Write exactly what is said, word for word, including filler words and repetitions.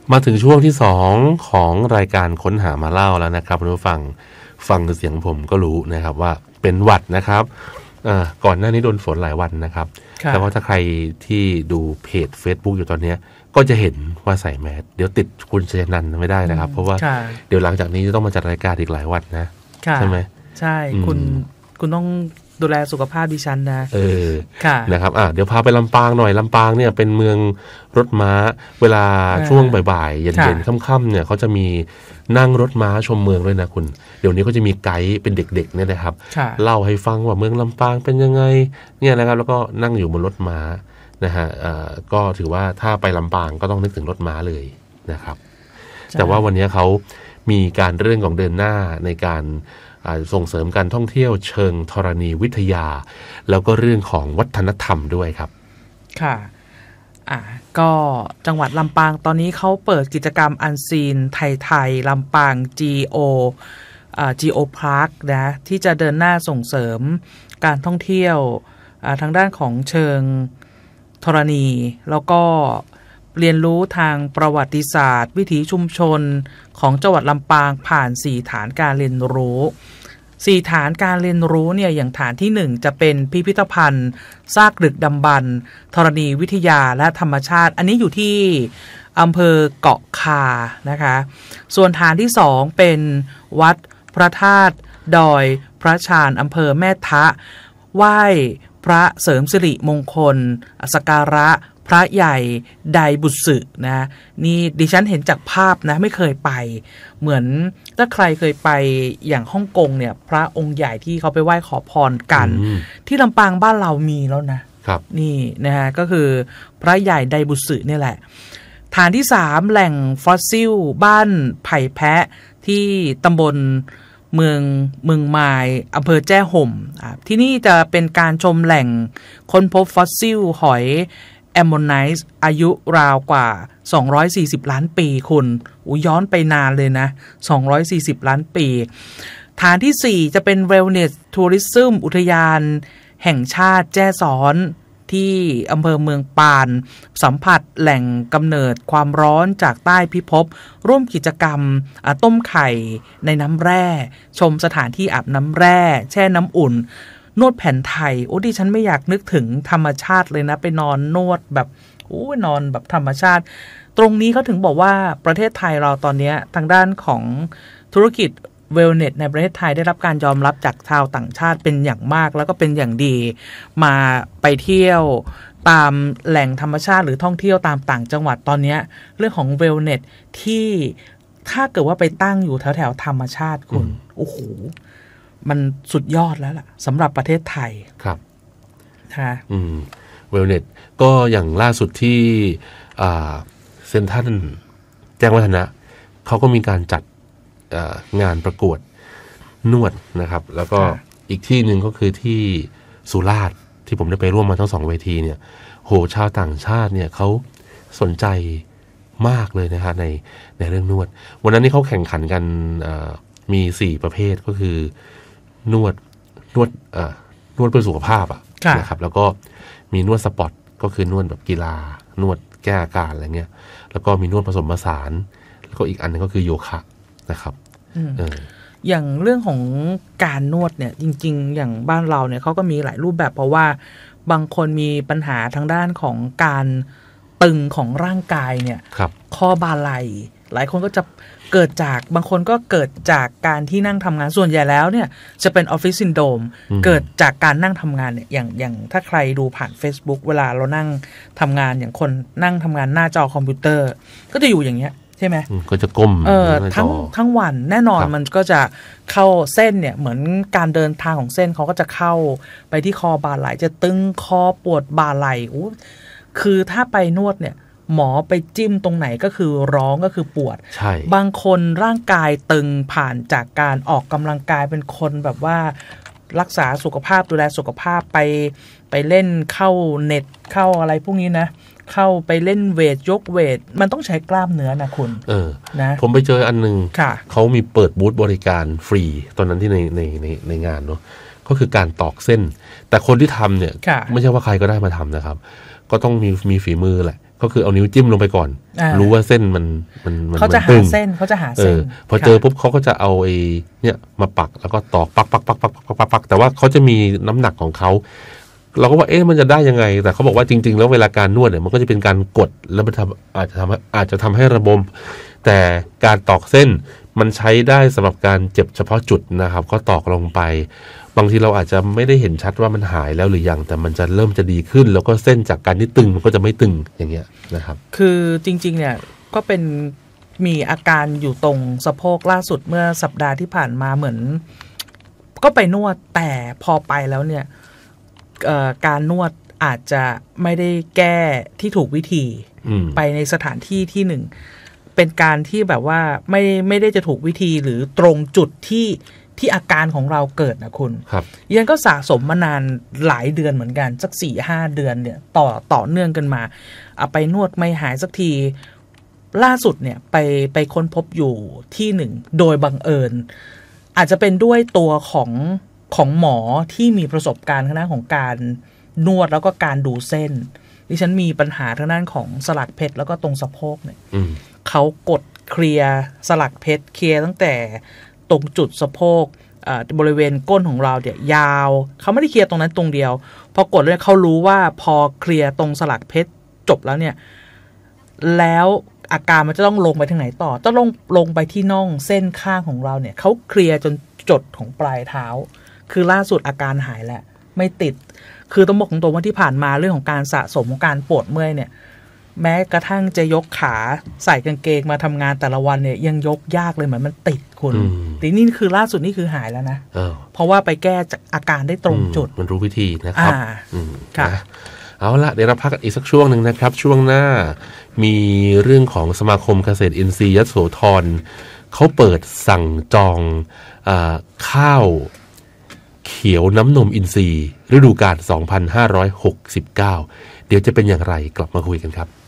มาถึงช่วงที่สองของรายการค้นหามาเล่าแล้วนะครับคุณผู้ฟังฟังเสียงผมก็รู้นะครับว่าเป็นหวัดนะครับก่อนหน้านี้โดนฝนหลายวันนะครับแต่ว่าถ้าใครที่ดูเพจ Facebook อยู่ตอนนี้ก็จะเห็นว่าใส่แมสเดี๋ยวติดคุณชัยนันท์ไม่ได้นะครับเพราะว่าเดี๋ยวหลังจากนี้จะต้องมาจัดรายการอีกหลายวันนะใช่ไหมใช่คุณคุณต้องดูแลสุขภาพดิฉันนะเออนะครับอ่ะเดี๋ยวพาไปลำปางหน่อยลำปางเนี่ยเป็นเมืองรถม้าเวลาช่วงบ่ายๆเย็นๆค่ำๆเนี่ยเขาจะมีนั่งรถม้าชมเมืองด้วยนะคุณเดี๋ยวนี้ก็จะมีไกด์เป็นเด็กๆเนี่ยนะครับเล่าให้ฟังว่าเมืองลำปางเป็นยังไงเนี่ยนะครับแล้วก็นั่งอยู่บนรถม้านะฮะอ่าก็ถือว่าถ้าไปลำปางก็ต้องนึกถึงรถม้าเลยนะครับแต่ว่าวันนี้เขามีการเรื่องของเดินหน้าในการส่งเสริมการท่องเที่ยวเชิงธรณีวิทยาแล้วก็เรื่องของวัฒนธรรมด้วยครับค่ะอ่ะก็จังหวัดลำปางตอนนี้เขาเปิดกิจกรรมอันซีนไทยๆลำปาง จี โอ อ่า จี โอ Park นะที่จะเดินหน้าส่งเสริมการท่องเที่ยวอ่าทางด้านของเชิงธรณีแล้วก็เรียนรู้ทางประวัติศาสตร์วิถีชุมชนของจังหวัดลำปางผ่านสี่ฐานการเรียนรู้สี่ฐานการเรียนรู้เนี่ยอย่างฐานที่หนึ่งจะเป็นพิพิธภัณฑ์ซากดึกดำบรรพ์ธรณีวิทยาและธรรมชาติอันนี้อยู่ที่อำเภอเกาะคานะคะส่วนฐานที่สองเป็นวัดพระธาตุดอยพระชานอำเภอแม่ทะไหว้พระเสริมสิริมงคลสักการะพระใหญ่ไดบุษึนะนี่ดิฉันเห็นจากภาพนะไม่เคยไปเหมือนถ้าใครเคยไปอย่างฮ่องกงเนี่ยพระองค์ใหญ่ที่เขาไปไหว้ขอพรกันที่ลำปางบ้านเรามีแล้วนะครับนี่นะฮะก็คือพระใหญ่ไดบุษึนี่แหละฐานที่สามแหล่งฟอสซิลบ้านไผ่แพะที่ตำบลเมืองเมืองมายอำเภอแจ้ห่มที่นี่จะเป็นการชมแหล่งค้นพบฟอสซิลหอยแอมโมไนซ์อายุราวกว่าสองร้อยสี่สิบล้านปีคุณอู้ย้อนไปนานเลยนะสองร้อยสี่สิบล้านปีฐานที่สี่จะเป็น Wellness Tourism อุทยานแห่งชาติแจ้ซ้อนที่อำเภอเมืองปานสัมผัสแหล่งกำเนิดความร้อนจากใต้พิภพร่วมกิจกรรมต้มไข่ในน้ำแร่ชมสถานที่อาบน้ำแร่แช่น้ำอุ่นนวดแผนไทยโอ้ดิฉันไม่อยากนึกถึงธรรมชาติเลยนะไปนอนนวดแบบโอ้นอนแบบธรรมชาติตรงนี้เขาถึงบอกว่าประเทศไทยเราตอนนี้ทางด้านของธุรกิจเวลเนสในประเทศไทยได้รับการยอมรับจากชาวต่างชาติเป็นอย่างมากแล้วก็เป็นอย่างดีมาไปเที่ยวตามแหล่งธรรมชาติหรือท่องเที่ยวตามต่างจังหวัดตอนนี้เรื่องของเวลเนสที่ถ้าเกิดว่าไปตั้งอยู่แถวแถวธรรมชาติคุณโอ้โหมันสุดยอดแล้วล่ะสำหรับประเทศไทยครับค่ะอืมเวลเนสก็อย่างล่าสุดที่อ่าเซ็นทรัลแจ้งวัฒนะเขาก็มีการจัดงานประกวดนวดนะครับแล้วก็อีกที่หนึ่งก็คือที่สุราษฎร์ที่ผมได้ไปร่วมมาทั้งสองเวทีเนี่ยโหชาวต่างชาติเนี่ยเขาสนใจมากเลยนะฮะในในเรื่องนวดวันนั้นนี่เขาแข่งขันกันมีสี่ประเภทก็คือนวดนวดนวดเพื่อสุขภาพอ่ะนะครับแล้วก็มีนวดสปอร์ตก็คือนวดแบบกีฬานวดแก้อาการอะไรเงี้ยแล้วก็มีนวดผสมผสานแล้วก็อีกอันนึงก็คือโยคะนะครับเอออย่างเรื่องของการนวดเนี่ยจริงๆอย่างบ้านเราเนี่ยเขาก็มีหลายรูปแบบเพราะว่าบางคนมีปัญหาทางด้านของการตึงของร่างกายเนี่ยข้อบ่าไหล่หลายคนก็จะเกิดจากบางคนก็เกิดจากการที่นั่งทำงานส่วนใหญ่แล้วเนี่ยจะเป็นออฟฟิศซินโดรมเกิดจากการนั่งทำงานเนี่ยอย่างอย่างถ้าใครดูผ่าน Facebook เวลาเรานั่งทำงานอย่างคนนั่งทำงานหน้าจอคอมพิวเตอร์ก็จะอยู่อย่างเงี้ยใช่ไหมก็จะก้มเออทั้งทั้งวันแน่นอนมันก็จะเข้าเส้นเนี่ยเหมือนการเดินทางของเส้นเขาก็จะเข้าไปที่คอบ่าไหล่จะตึงคอปวดบ่าไหล่อู้คือถ้าไปนวดเนี่ยหมอไปจิ้มตรงไหนก็คือร้องก็คือปวดใช่บางคนร่างกายตึงผ่านจากการออกกำลังกายเป็นคนแบบว่ารักษาสุขภาพดูแลสุขภาพไปไปเล่นเข้าเน็ตเข้าอะไรพวกนี้นะเข้าไปเล่นเวทยกเวทมันต้องใช้กล้ามเนื้อนะคุณเออนะผมไปเจออันนึงเขามีเปิดบูธบริการฟรีตอนนั้นที่ในในในในงานเนาะก็คือการตอกเส้นแต่คนที่ทำเนี่ยไม่ใช่ว่าใครก็ได้มาทำนะครับก็ต้องมีมีฝีมือแหละก็คือเอานิ้วจิ้มลงไปก่อนรู้ว่าเส้นมันมันมันเขาจะหาเส้นเขาจะหาเส้นพอเจอปุ๊บเขาก็จะเอาไอ้เนี่ยมาปักแล้วก็ตอกปักปักปักปักปักปักปักแต่ว่าเขาจะมีน้ำหนักของเขาเราก็ว่าเอ๊ะมันจะได้ยังไงแต่เขาบอกว่าจริงๆแล้วเวลาการนวดเนี่ยมันก็จะเป็นการกดแล้วมันทำอาจจะทำอาจจะทำให้ระบมแต่การตอกเส้นมันใช้ได้สำหรับการเจ็บเฉพาะจุดนะครับก็ตอกลงไปบางทีเราอาจจะไม่ได้เห็นชัดว่ามันหายแล้วหรือยังแต่มันจะเริ่มจะดีขึ้นแล้วก็เส้นจากการที่ตึงมันก็จะไม่ตึงอย่างเงี้ยนะครับคือจริงๆเนี่ยก็เป็นมีอาการอยู่ตรงสะโพกล่าสุดเมื่อสัปดาห์ที่ผ่านมาเหมือนก็ไปนวดแต่พอไปแล้วเนี่ยการนวดอาจจะไม่ได้แก้ที่ถูกวิธีไปในสถานที่ที่หนึ่งเป็นการที่แบบว่าไม่ไม่ได้จะถูกวิธีหรือตรงจุดที่ที่อาการของเราเกิดนะคุณครับยังก็สะสมมานานหลายเดือนเหมือนกันสักสี่ห้าเดือนเนี่ยต่อต่อเนื่องกันมาเอาไปนวดไม่หายสักทีล่าสุดเนี่ยไปไปค้นพบอยู่ที่หนึ่งโดยบังเอิญอาจจะเป็นด้วยตัวของของหมอที่มีประสบการณ์ทางด้านของการนวดแล้วก็การดูเส้นดิฉันมีปัญหาทางด้านของสลักเพชรแล้วก็ตรงสะโพกเนี่ยเขากดเคลียร์สลักเพชรเคลียร์ตั้งแต่ตรงจุดสะโพกบริเวณก้นของเราเนี่ยยาวเขาไม่ได้เคลียร์ตรงนั้นตรงเดียวพอกดเลยเขารู้ว่าพอเคลียร์ตรงสลักเพชรจบแล้วเนี่ยแล้วอาการมันจะต้องลงไปทางไหนต่อต้องลงลงไปที่น่องเส้นข้างของเราเนี่ยเขาเคลียร์จนจดของปลายเท้าคือล่าสุดอาการหายแล้วไม่ติดคือต้องบอกตรงๆว่าที่ผ่านมาเรื่องของการสะสมของการปวดเมื่อยเนี่ยแม้กระทั่งจะยกขาใส่กางเกงมาทำงานแต่ละวันเนี่ยยังยกยากเลยเหมือนมันติดคุณแต่นี่คือล่าสุดนี่คือหายแล้วนะเพราะว่าไปแก้จากอาการได้ตรงจุดมันรู้วิธีนะครับค่ะเอาละเดี๋ยวเราพักกันอีกสักช่วงหนึ่งนะครับช่วงหน้ามีเรื่องของสมาคมเกษตรอินทรีย์ยโสธรเขาเปิดสั่งจองอ่าข้าวเขียวน้ำนมอินทรีย์ฤดูกาลสองพันห้าร้อยหกสิบเก้าเดี๋ยวจะเป็นอย่างไรกลับมาคุยกันครับ